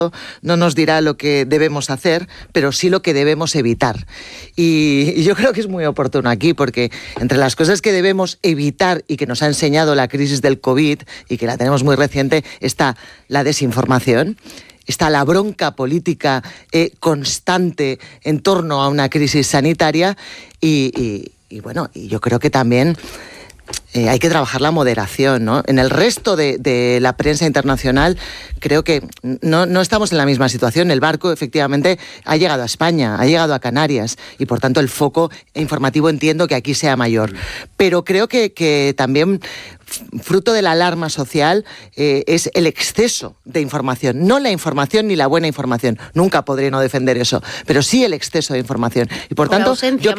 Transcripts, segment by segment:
no nos dirá lo que debemos hacer, pero sí lo que debemos evitar. Y yo creo que es muy oportuno aquí, porque entre las cosas que debemos evitar y que nos ha enseñado la crisis del COVID, y que la tenemos muy reciente, está la desinformación, está la bronca política constante en torno a una crisis sanitaria y yo creo que también hay que trabajar la moderación, ¿no? En el resto de la prensa internacional creo que no estamos en la misma situación. El barco efectivamente ha llegado a España, ha llegado a Canarias y por tanto el foco informativo entiendo que aquí sea mayor. Pero creo que también fruto de la alarma social es el exceso de información, no la información ni la buena información. Nunca podré no defender eso, pero sí el exceso de información. Y por tanto,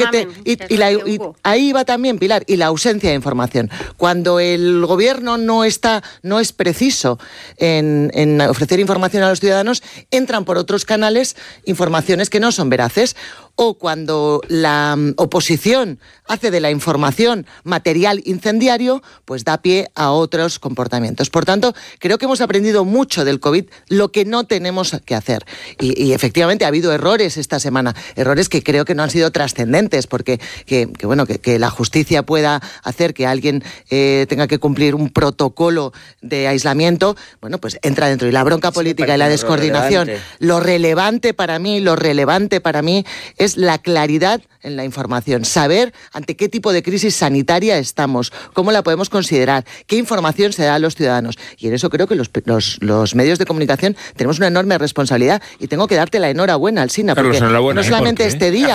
ahí va también, Pilar, y la ausencia de información. Cuando el gobierno no es preciso en ofrecer información a los ciudadanos, entran por otros canales informaciones que no son veraces. O cuando la oposición hace de la información material incendiario, pues da pie a otros comportamientos. Por tanto, creo que hemos aprendido mucho del COVID, lo que no tenemos que hacer. Y efectivamente ha habido errores esta semana, errores que creo que no han sido trascendentes, porque que la justicia pueda hacer que alguien tenga que cumplir un protocolo de aislamiento, bueno, pues entra dentro. Y la bronca política y la descoordinación, lo relevante para mí es la claridad en la información, saber ante qué tipo de crisis sanitaria estamos, cómo la podemos considerar, qué información se da a los ciudadanos. Y en eso creo que los medios de comunicación tenemos una enorme responsabilidad y tengo que darte la enhorabuena, Alsina, porque no solamente este día,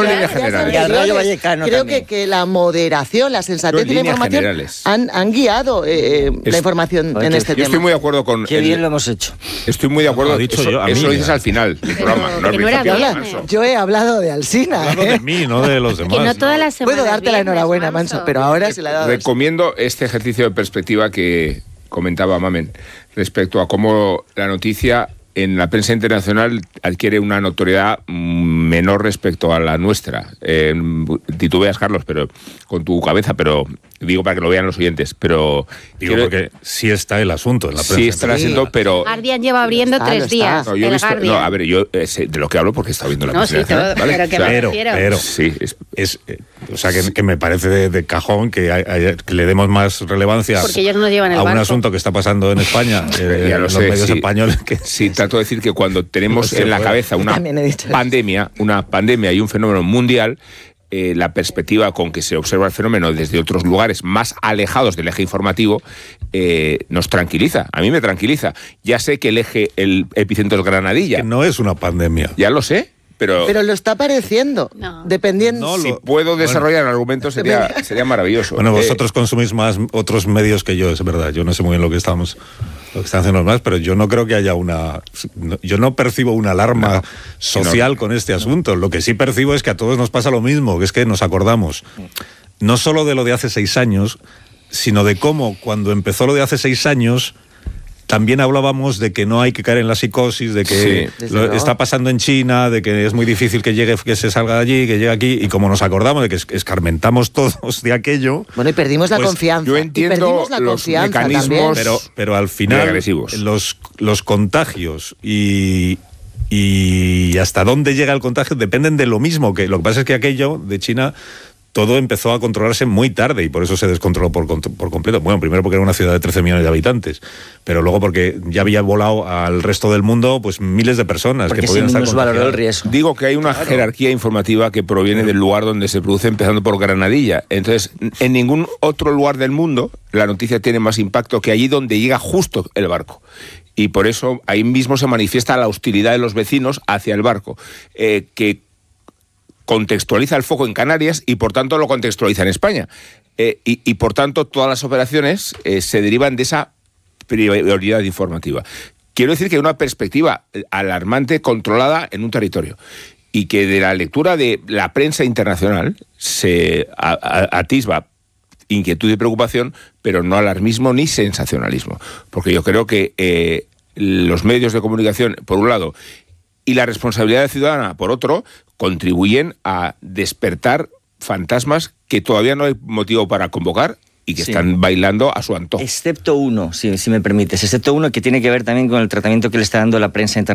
creo que la moderación, la sensatez y la información han guiado la información en este tema. Yo estoy muy de acuerdo con... Qué bien lo hemos hecho. Estoy muy de acuerdo. Eso lo dices al final del programa. Yo he hablado de Alsina. Hablando de mí, no de los demás. Que no todas las semanas. Puedo darte la enhorabuena, Manso, pero ahora se la he dado. Recomiendo este ejercicio de perspectiva que comentaba Mamen respecto a cómo la noticia en la prensa internacional adquiere una notoriedad menor respecto a la nuestra. Titubeas, Carlos, pero con tu cabeza, pero digo para que lo vean los oyentes, pero... Digo porque sí está el asunto en la prensa. Sí está el asunto, pero... Guardian lleva abriendo 3 días. No, yo sé de lo que hablo porque he estado viendo la prensa internacional, ¿vale? Pero sí, que me parece de cajón que le demos más relevancia porque ellos no llevan el a un barco. Asunto que está pasando en España, en los medios españoles. Sí, trato de decir que cuando tenemos en la cabeza una pandemia y un fenómeno mundial, la perspectiva con que se observa el fenómeno desde otros lugares más alejados del eje informativo nos tranquiliza. A mí me tranquiliza. Ya sé que el epicentro es Granadilla. Que no es una pandemia. Ya lo sé. Pero lo está pareciendo, dependiendo... Si puedo desarrollar argumentos sería maravilloso. Bueno, vosotros consumís más otros medios que yo, es verdad. Yo no sé muy bien lo que están haciendo los demás, pero yo no creo que haya yo no percibo una alarma social con este asunto. Lo que sí percibo es que a todos nos pasa lo mismo, que es que nos acordamos no solo de lo de hace 6 años, sino de cómo cuando empezó lo de hace 6 años... También hablábamos de que no hay que caer en la psicosis, de que está pasando en China, de que es muy difícil que se salga de allí, que llegue aquí, y como nos acordamos de que escarmentamos todos de aquello... Bueno, y perdimos la confianza. Yo entiendo los mecanismos pero al final los contagios y hasta dónde llega el contagio dependen de lo mismo, que lo que pasa es que aquello de China... Todo empezó a controlarse muy tarde y por eso se descontroló por completo. Bueno, primero porque era una ciudad de 13 millones de habitantes, pero luego porque ya había volado al resto del mundo pues miles de personas porque que podían estar contagiadas. Valoró el riesgo. Digo que hay una jerarquía informativa que proviene del lugar donde se produce, empezando por Granadilla. Entonces, en ningún otro lugar del mundo la noticia tiene más impacto que allí donde llega justo el barco. Y por eso ahí mismo se manifiesta la hostilidad de los vecinos hacia el barco, que contextualiza el foco en Canarias y por tanto lo contextualiza en España. Y por tanto todas las operaciones se derivan de esa prioridad informativa. Quiero decir que hay una perspectiva alarmante controlada en un territorio y que de la lectura de la prensa internacional se atisba inquietud y preocupación, pero no alarmismo ni sensacionalismo. Porque yo creo que los medios de comunicación, por un lado, y la responsabilidad ciudadana, por otro, contribuyen a despertar fantasmas que todavía no hay motivo para convocar y que están bailando a su antojo. Excepto uno, si me permites, que tiene que ver también con el tratamiento que le está dando la prensa internacional.